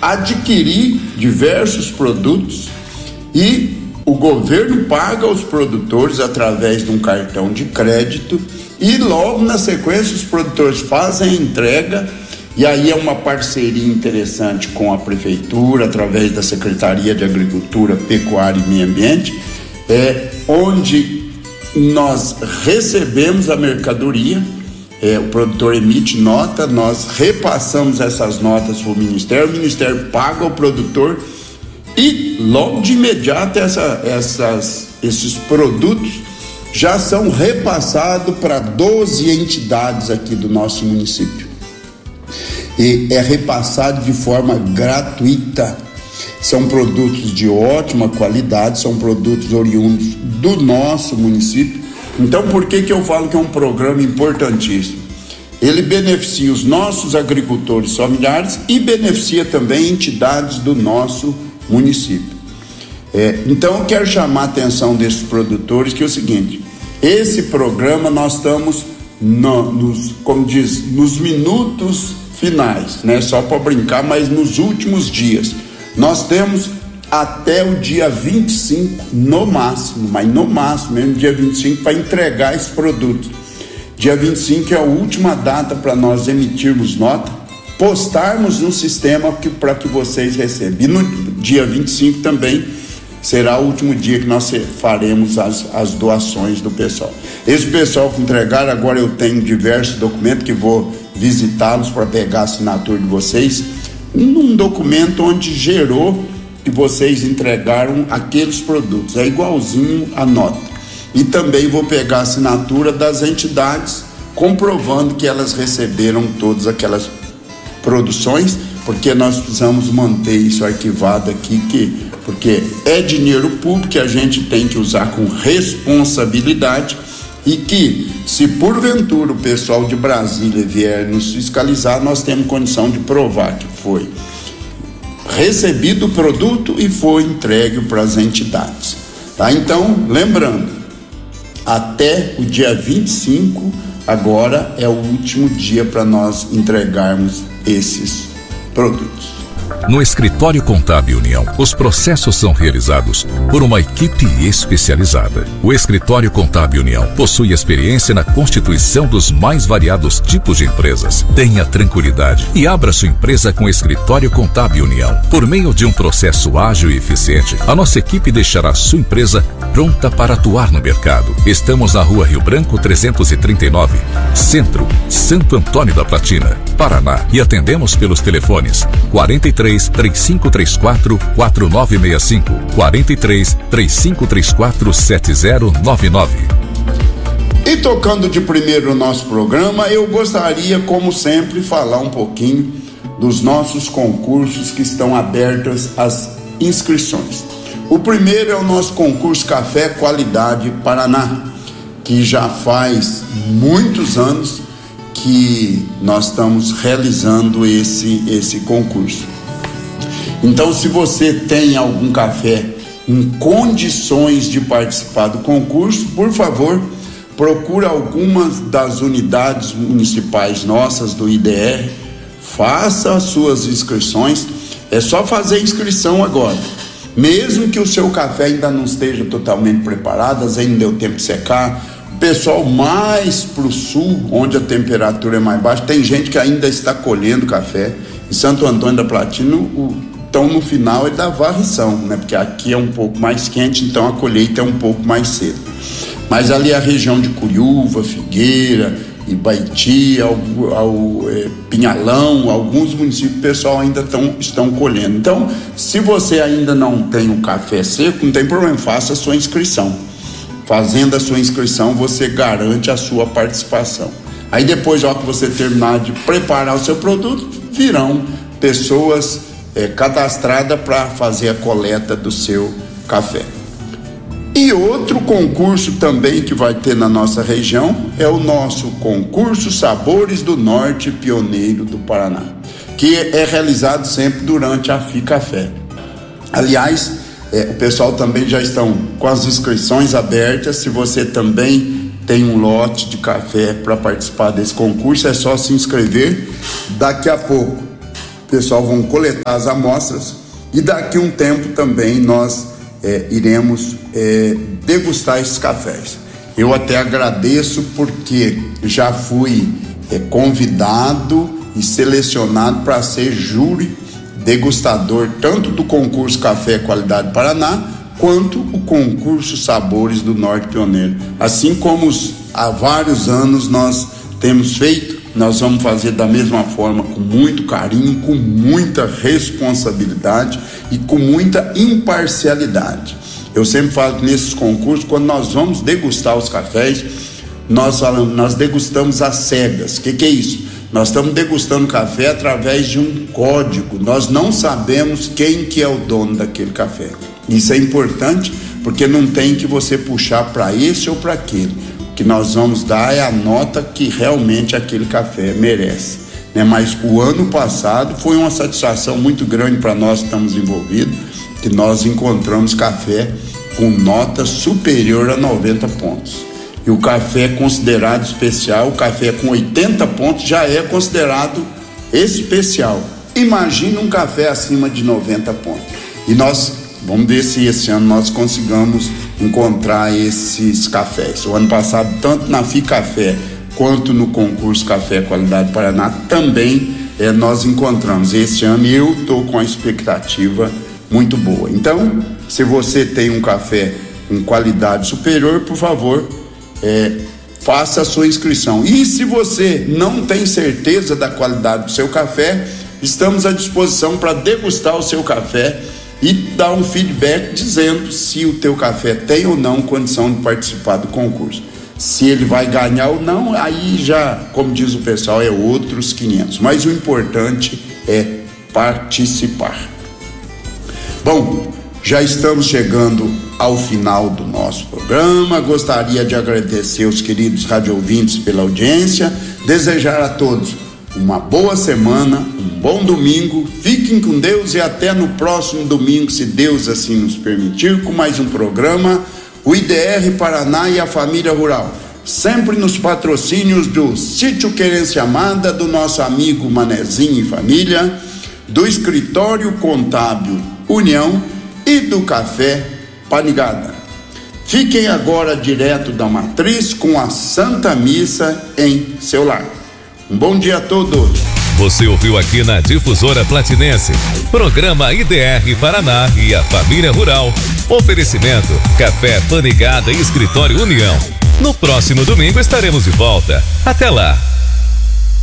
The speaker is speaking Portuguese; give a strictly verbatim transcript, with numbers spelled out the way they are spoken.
adquirir diversos produtos e o governo paga aos produtores através de um cartão de crédito e logo na sequência os produtores fazem a entrega, e aí é uma parceria interessante com a prefeitura através da Secretaria de Agricultura, Pecuária e Meio Ambiente, é, onde nós recebemos a mercadoria, é, o produtor emite nota, nós repassamos essas notas para o Ministério, o Ministério paga ao produtor e logo de imediato essa, essas, esses produtos já são repassados para doze entidades aqui do nosso município. E é repassado de forma gratuita. São produtos de ótima qualidade, são produtos oriundos do nosso município. Então, por que que eu falo que é um programa importantíssimo? Ele beneficia os nossos agricultores familiares e beneficia também entidades do nosso município. É, então, eu quero chamar a atenção desses produtores que é o seguinte: esse programa nós estamos no, nos, como diz, nos minutos finais, né? Só para brincar, mas nos últimos dias. Nós temos até o dia vinte e cinco, no máximo, mas no máximo, mesmo dia vinte e cinco, para entregar esse produto. Dia vinte e cinco é a última data para nós emitirmos nota, postarmos no sistema para que vocês recebam. E no dia vinte e cinco também será o último dia que nós faremos as, as doações do pessoal. Esse pessoal que entregar, agora eu tenho diversos documentos que vou visitá-los para pegar a assinatura de vocês, num documento onde gerou que vocês entregaram aqueles produtos, é igualzinho a nota. E também vou pegar a assinatura das entidades, comprovando que elas receberam todas aquelas produções, porque nós precisamos manter isso arquivado aqui, que, porque é dinheiro público que a gente tem que usar com responsabilidade, e que, se porventura o pessoal de Brasília vier nos fiscalizar, nós temos condição de provar que foi recebido o produto e foi entregue para as entidades, tá? Então, lembrando, até o dia vinte e cinco, agora é o último dia para nós entregarmos esses produtos. No Escritório Contábil União, os processos são realizados por uma equipe especializada. O Escritório Contábil União possui experiência na constituição dos mais variados tipos de empresas. Tenha tranquilidade e abra sua empresa com o Escritório Contábil União. Por meio de um processo ágil e eficiente, a nossa equipe deixará sua empresa pronta para atuar no mercado. Estamos na Rua Rio Branco trezentos e trinta e nove, Centro, Santo Antônio da Platina, Paraná, e atendemos pelos telefones quarenta e três, três cinco três quatro, quatro nove seis cinco, quarenta e três, três cinco três quatro, sete zero nove nove. E tocando de primeiro o nosso programa, eu gostaria, como sempre, falar um pouquinho dos nossos concursos que estão abertas as inscrições. O primeiro é o nosso concurso Café Qualidade Paraná, que já faz muitos anos que nós estamos realizando esse, esse concurso. Então, se você tem algum café em condições de participar do concurso, por favor, procure algumas das unidades municipais nossas do I D R, faça as suas inscrições. É só fazer inscrição agora. Mesmo que o seu café ainda não esteja totalmente preparado, ainda deu tempo de secar. O pessoal mais para o sul, onde a temperatura é mais baixa, tem gente que ainda está colhendo café. Em Santo Antônio da Platina, o, então no final é da varrição, né? Porque aqui é um pouco mais quente, então a colheita é um pouco mais cedo. Mas ali a região de Curiúva, Figueira, Ibaiti, ao, ao, é, Pinhalão, alguns municípios, o pessoal ainda tão, estão colhendo. Então, se você ainda não tem o café seco, não tem problema, faça a sua inscrição. Fazendo a sua inscrição, você garante a sua participação. Aí depois, ó, que você terminar de preparar o seu produto, virão pessoas é, cadastradas para fazer a coleta do seu café. E outro concurso também que vai ter na nossa região é o nosso concurso Sabores do Norte Pioneiro do Paraná, que é realizado sempre durante a FICafé. Aliás, É, o pessoal também já estão com as inscrições abertas. Se você também tem um lote de café para participar desse concurso, é só se inscrever. Daqui a pouco o pessoal vão coletar as amostras e daqui a um tempo também nós é, iremos é, degustar esses cafés. Eu até agradeço porque já fui é, convidado e selecionado para ser júri degustador tanto do concurso Café Qualidade Paraná quanto o concurso Sabores do Norte Pioneiro. Assim como os, há vários anos nós temos feito, nós vamos fazer da mesma forma, com muito carinho, com muita responsabilidade e com muita imparcialidade. Eu sempre falo que nesses concursos, quando nós vamos degustar os cafés, nós falamos, nós degustamos às cegas. O que, que é isso? Nós estamos degustando café através de um código. Nós não sabemos quem que é o dono daquele café. Isso é importante porque não tem que você puxar para esse ou para aquele. O que nós vamos dar é a nota que realmente aquele café merece, né? Mas o ano passado foi uma satisfação muito grande para nós que estamos envolvidos, que nós encontramos café com nota superior a noventa pontos. E o café considerado especial, o café com oitenta pontos já é considerado especial. Imagina um café acima de noventa pontos. E nós vamos ver se esse ano nós consigamos encontrar esses cafés. O ano passado, tanto na Ficafé quanto no concurso Café Qualidade Paraná, também é, nós encontramos. Esse ano eu estou com a expectativa muito boa. Então, se você tem um café com qualidade superior, por favor, é, faça a sua inscrição. E se você não tem certeza da qualidade do seu café, estamos à disposição para degustar o seu café e dar um feedback dizendo se o teu café tem ou não condição de participar do concurso. Se ele vai ganhar ou não, aí já, como diz o pessoal, é outros quinhentos. Mas o importante é participar. Bom, já estamos chegando ao final do nosso programa. Gostaria de agradecer os queridos radioouvintes pela audiência, desejar a todos uma boa semana, um bom domingo, fiquem com Deus e até no próximo domingo, se Deus assim nos permitir, com mais um programa, o I D R Paraná e a Família Rural, sempre nos patrocínios do Sítio Querência Amada, do nosso amigo Manezinho e família, do Escritório Contábil União e do Café Panigada. Fiquem agora direto da matriz com a Santa Missa em seu lar. Um bom dia a todos. Você ouviu aqui na Difusora Platinense, programa I D R Paraná e a Família Rural. Oferecimento Café Panigada e Escritório União. No próximo domingo estaremos de volta. Até lá.